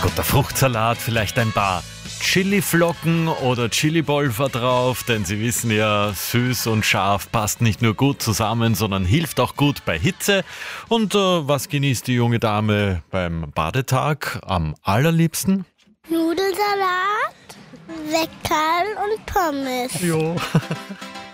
Guter Fruchtsalat, vielleicht ein paar Chiliflocken oder Chilipulver drauf, denn Sie wissen ja, süß und scharf passt nicht nur gut zusammen, sondern hilft auch gut bei Hitze. Und was genießt die junge Dame beim Badetag am allerliebsten? Nudelsalat, Weckerl und Pommes. Jo.